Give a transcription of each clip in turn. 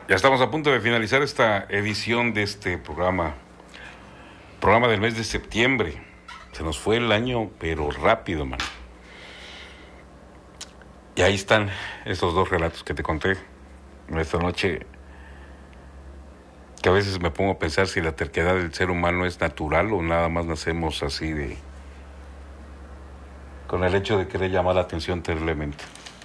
Ya estamos a punto de finalizar esta edición de este programa del mes de septiembre. Se nos fue el año, pero rápido, man. Y ahí están esos dos relatos que te conté esta noche, que a veces me pongo a pensar si la terquedad del ser humano es natural o nada más nacemos así con el hecho de querer llamar la atención terriblemente.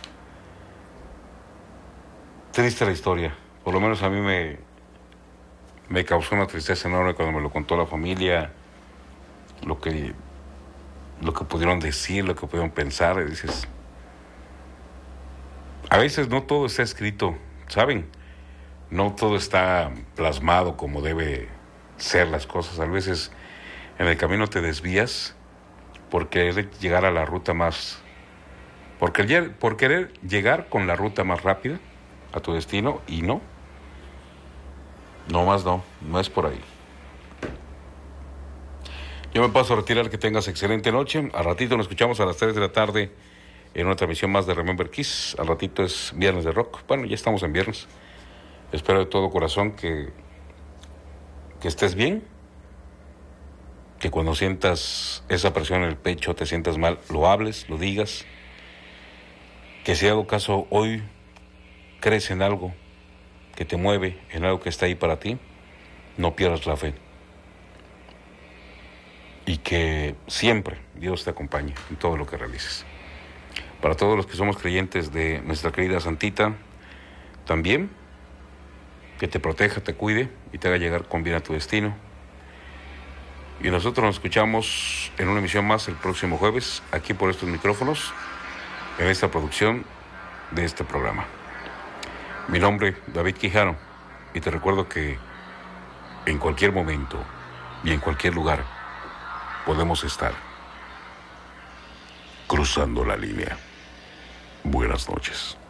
Triste la historia, por lo menos a mí me causó una tristeza enorme cuando me lo contó la familia, lo que, lo que pudieron decir, lo que pudieron pensar. Y dices, a veces no todo está escrito, ¿saben? No todo está plasmado como debe ser las cosas. A veces en el camino te desvías por querer llegar a la ruta más, por querer llegar con la ruta más rápida a tu destino, y no, no es por ahí. Yo me paso a retirar, que tengas excelente noche. Al ratito nos escuchamos a las 3 de la tarde en una transmisión más de Remember Kiss. Al ratito es viernes de rock. Bueno, ya estamos en viernes. Espero de todo corazón que estés bien, que cuando sientas esa presión en el pecho, te sientas mal, lo hables, lo digas, que si hago caso hoy crees en algo que te mueve, en algo que está ahí para ti, no pierdas la fe. Y que siempre Dios te acompañe en todo lo que realices. Para todos los que somos creyentes de nuestra querida Santita, también que te proteja, te cuide y te haga llegar con bien a tu destino. Y nosotros nos escuchamos en una emisión más el próximo jueves, aquí por estos micrófonos, en esta producción de este programa. Mi nombre, David Quijano, y te recuerdo que en cualquier momento y en cualquier lugar podemos estar cruzando la línea. Buenas noches.